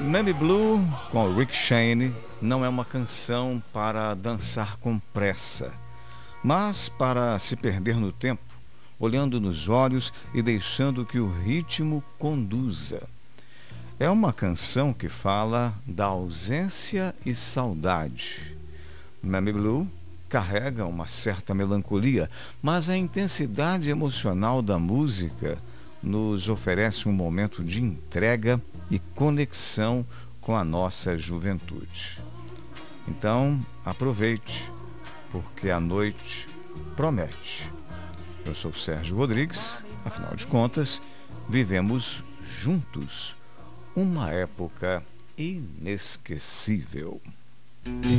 Mammy Blue, com o Rick Shane, não é uma canção para dançar com pressa, mas para se perder no tempo, olhando nos olhos e deixando que o ritmo conduza. É uma canção que fala da ausência e saudade. Mammy Blue carrega uma certa melancolia, mas a intensidade emocional da música nos oferece um momento de entrega e conexão com a nossa juventude. Então, aproveite, porque a noite promete. Eu sou Sérgio Rodrigues, afinal de contas, vivemos juntos uma época inesquecível.